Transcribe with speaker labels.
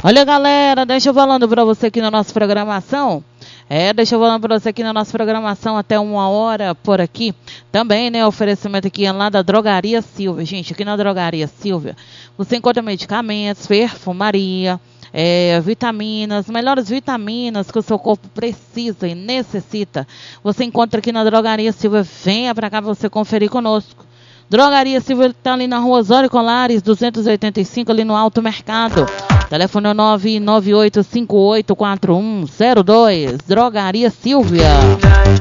Speaker 1: Olha, galera, deixa eu falando pra você aqui na nossa programação. Deixa eu falar pra você aqui na nossa programação até 1h por aqui. Também, né, oferecimento aqui lá da Drogaria Silvia. Gente, aqui na Drogaria Silvia, você encontra medicamentos, perfumaria, vitaminas, melhores vitaminas que o seu corpo precisa e necessita. Você encontra aqui na Drogaria Silvia. Venha pra cá pra você conferir conosco. Drogaria Silvia está ali na rua Osório Colares, 285, ali no Alto Mercado. Telefone é 998584102. Drogaria Silvia.